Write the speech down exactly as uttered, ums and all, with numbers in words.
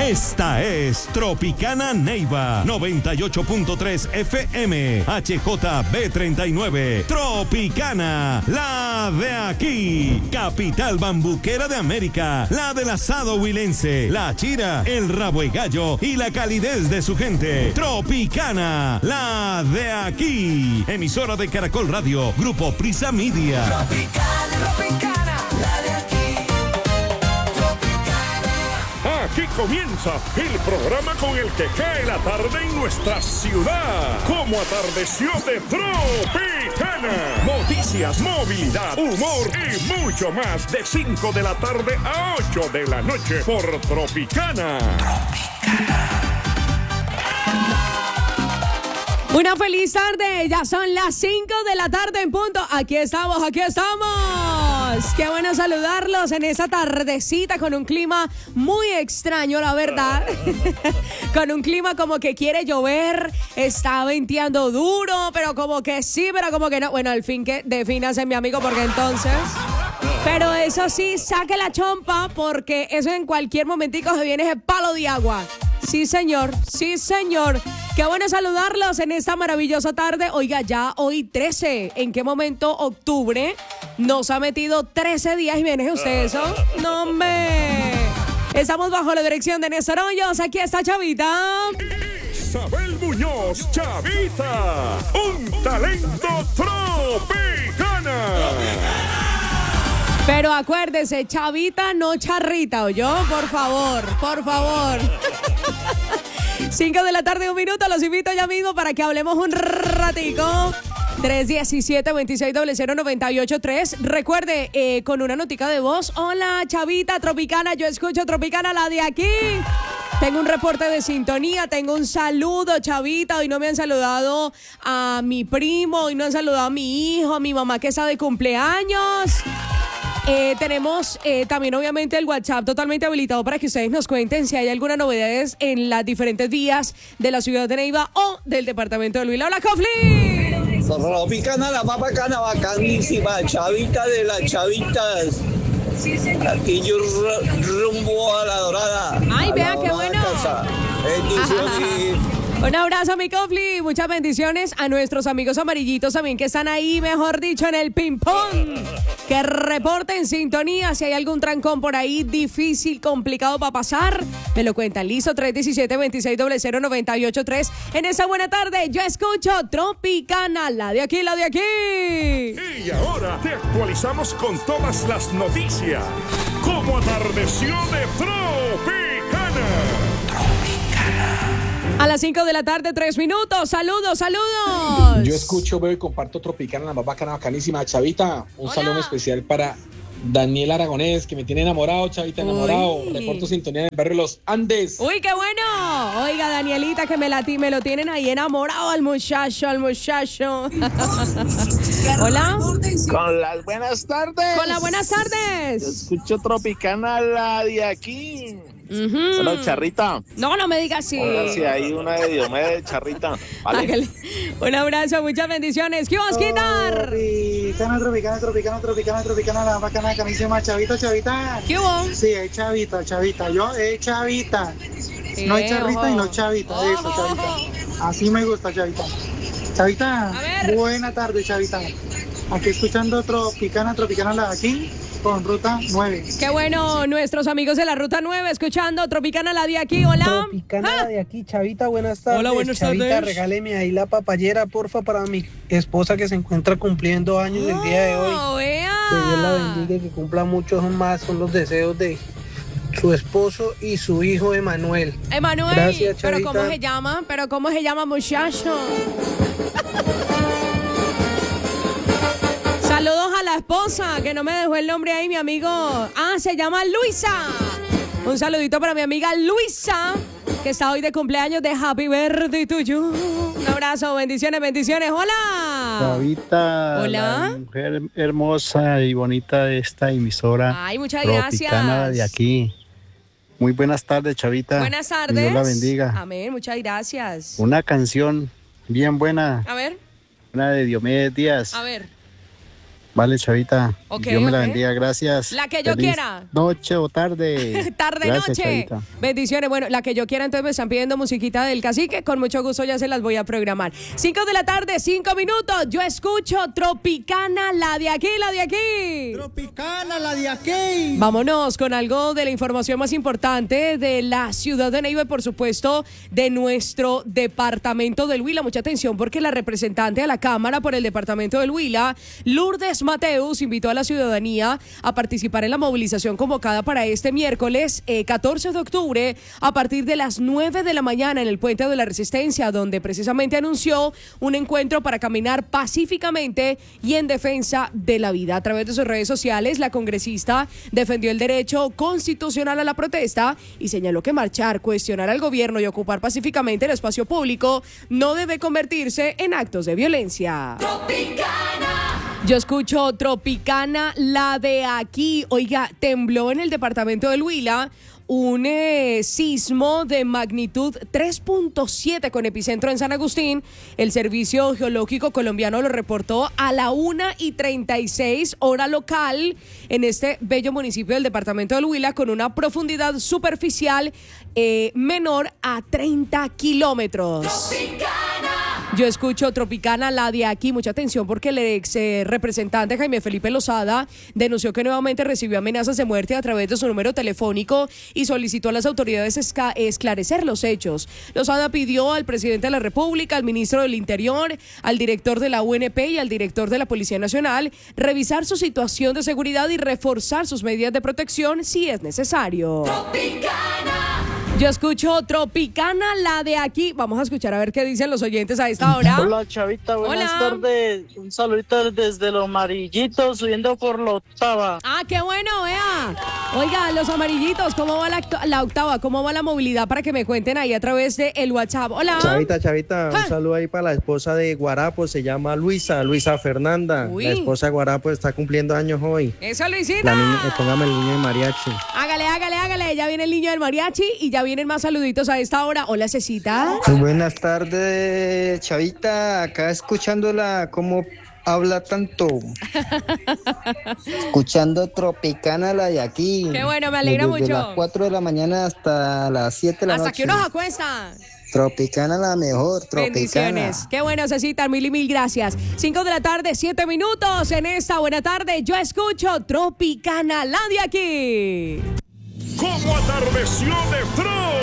Esta es Tropicana Neiva, noventa y ocho punto tres F M, H J B treinta y nueve. Tropicana, la de aquí. Capital bambuquera de América, la del asado huilense, la chira, el rabo y gallo y la calidez de su gente. Tropicana, la de aquí. Emisora de Caracol Radio, Grupo Prisa Media. Tropicana, Tropicana, la de aquí. Aquí comienza el programa con el que cae la tarde en nuestra ciudad. Como atardeció de Tropicana. Noticias, movilidad, humor y mucho más de cinco de la tarde a ocho de la noche por Tropicana. Tropicana. Una feliz tarde, ya son las cinco de la tarde en punto. Aquí estamos, aquí estamos. Qué bueno saludarlos en esa tardecita con un clima muy extraño, la verdad. Con un clima como que quiere llover, está venteando duro, pero como que sí, pero como que no. Bueno, al fin que defínase, mi amigo, porque entonces... Pero eso sí, saque la chompa, porque eso en cualquier momentico se viene ese palo de agua. Sí, señor, sí, señor. Qué bueno saludarlos en esta maravillosa tarde. Oiga, ya hoy trece. ¿En qué momento octubre nos ha metido trece días? Y viene usted eso. No, hombre. Estamos bajo la dirección de Néstor Hoyos. Aquí está Chavita. Isabel Muñoz, Chavita. Un talento tropicana. Pero acuérdese, Chavita, no charrita, ¿oyó? Por favor, por favor. cinco de la tarde, un minuto. Los invito ya mismo para que hablemos un ratico. tres diecisiete, veintiséis cero cero, noventa y ocho tres. Recuerde, eh, con una notica de voz. Hola, Chavita, Tropicana. Yo escucho Tropicana, la de aquí. Tengo un reporte de sintonía, tengo un saludo, Chavita. Hoy no me han saludado a mi primo, hoy no han saludado a mi hijo, a mi mamá que está de cumpleaños. Eh, tenemos eh, también obviamente el WhatsApp totalmente habilitado para que ustedes nos cuenten si hay alguna novedades en las diferentes vías de la ciudad de Neiva o del departamento de Luila. ¡Hola, Cofli! Tropicana, la más bacana, bacanísima, Chavita de las chavitas. Aquí yo rumbo a la Dorada. ¡Ay, vea qué bueno! Bendiciones. Un abrazo, mi Cofli. Muchas bendiciones a nuestros amigos amarillitos también que están ahí, mejor dicho, en el ping-pong. Que reporten sintonía si hay algún trancón por ahí difícil, complicado para pasar. Me lo cuentan. Listo, tres diecisiete, veintiséis cero cero, noventa y ocho tres. En esa buena tarde yo escucho Tropicana, la de aquí, la de aquí. Y ahora te actualizamos con todas las noticias. Como atardeció de Tropicana. A las cinco de la tarde, tres minutos. Saludos, saludos. Yo escucho, veo y comparto Tropicana, la más bacana, bacanísima. Chavita, un Hola. saludo especial para Daniel Aragonés, que me tiene enamorado, Chavita, enamorado. Uy. Reporto sintonía en el barrio Los Andes. Uy, qué bueno. Oiga, Danielita, que me, la, me lo tienen ahí enamorado al muchacho, al muchacho. Hola. Con las buenas tardes. Con las buenas Yo tardes. escucho Tropicana, la de aquí. Uh-huh. Hola, Charrita. No, no me digas así. Hola, si hay una de Diomedes, Charrita. Vale. Hágale. Un abrazo, muchas bendiciones. ¿Qué vas a quitar? Tropicana, tropicana, tropicana, tropicana, tropicana, la bacana, canísima, Chavita, Chavita. ¿Qué hubo? Sí, es Chavita, Chavita. Yo es Chavita. Sí, No es Charrita ojo. y no Chavita, eso, Chavita. Así me gusta, Chavita. Chavita, A ver. buena tarde, Chavita. Aquí escuchando Tropicana, Tropicana, la de aquí, con Ruta nueve. Qué bueno, nuestros amigos de la Ruta nueve escuchando Tropicana, la de aquí. Hola. Tropicana, Ah. la de aquí, Chavita, buenas tardes. Hola, buenas Chavita, tardes. regáleme ahí la papayera, porfa, para mi esposa que se encuentra cumpliendo años el día de hoy. Oh, vea. Que Dios la bendiga y que cumpla muchos más. Son los deseos de su esposo y su hijo Emanuel. Emanuel, Gracias, pero Chavita. ¿cómo se llama? ¿Pero cómo se llama, muchacho? Saludos a la esposa, que no me dejó el nombre ahí, mi amigo. Ah, se llama Luisa. Un saludito para mi amiga Luisa, que está hoy de cumpleaños de Happy Birthday to you. Un abrazo, bendiciones, bendiciones. Hola. Chavita, Hola. la mujer hermosa y bonita de esta emisora. Ay, muchas Tropicana gracias. de aquí. Muy buenas tardes, Chavita. Buenas Que tardes. Dios la bendiga. Amén, muchas gracias. Una canción bien buena, A ver, una de Diomedes Díaz. a ver. Vale, Chavita. Ok, Dios me la ok. bendiga, gracias. La que yo Feliz quiera. Noche o tarde. Tarde, Gracias, noche. Chavita. Bendiciones. Bueno, la que yo quiera, entonces me están pidiendo musiquita del cacique. Con mucho gusto ya se las voy a programar. Cinco de la tarde, cinco minutos. Yo escucho Tropicana, la de aquí, la de aquí. Tropicana, la de aquí. Vámonos con algo de la información más importante de la ciudad de Neiva y, por supuesto, de nuestro departamento del Huila. Mucha atención porque la representante a la Cámara por el departamento del Huila, Lourdes Mateus, invitó a la ciudadanía a participar en la movilización convocada para este miércoles eh, catorce de octubre a partir de las nueve de la mañana en el Puente de la Resistencia, donde precisamente anunció un encuentro para caminar pacíficamente y en defensa de la vida. A través de sus redes sociales, la congresista defendió el derecho constitucional a la protesta y señaló que marchar, cuestionar al gobierno y ocupar pacíficamente el espacio público no debe convertirse en actos de violencia. Yo escucho Tropicana, la de aquí. Oiga, tembló en el departamento del Huila un eh, sismo de magnitud tres punto siete con epicentro en San Agustín. El Servicio Geológico Colombiano lo reportó a la una y treinta y seis hora local en este bello municipio del departamento del Huila con una profundidad superficial eh, menor a treinta kilómetros. Yo escucho Tropicana, la de aquí. Mucha atención porque el ex eh, representante Jaime Felipe Lozada denunció que nuevamente recibió amenazas de muerte a través de su número telefónico y solicitó a las autoridades esca- esclarecer los hechos. Lozada pidió al presidente de la República, al ministro del Interior, al director de la U N P y al director de la Policía Nacional revisar su situación de seguridad y reforzar sus medidas de protección si es necesario. Yo escucho Tropicana, la de aquí. Vamos a escuchar a ver qué dicen los oyentes a esta hora. Hola, Chavita, buenas Hola. tardes. Un saludito desde Los Amarillitos, subiendo por la octava. Ah, qué bueno, vea. Oiga, los amarillitos, ¿cómo va la, actu- la octava? ¿Cómo va la movilidad? Para que me cuenten ahí a través de el WhatsApp. Hola. Chavita, Chavita, Ah. un saludo ahí para la esposa de Guarapo, se llama Luisa, Luisa Fernanda. Uy. La esposa de Guarapo está cumpliendo años hoy. Eso, Luisita. La niña, eh, póngame el niño de mariachi. Hágale, hágale, hágale. Ya viene el niño del mariachi y ya vienen más saluditos a esta hora. Hola, Cecita. Muy buenas tardes, Chavita. Acá escuchándola cómo habla tanto. Escuchando Tropicana, la de aquí. Qué bueno, me alegra Desde mucho. las cuatro de la mañana hasta las siete de la Hasta noche. que uno se acuesta. Tropicana la mejor, Tropicana. Bendiciones. Qué bueno, Cecita. Mil y mil gracias. Cinco de la tarde, siete minutos. En esta buena tarde, yo escucho Tropicana, la de aquí. Como atardeció de Tro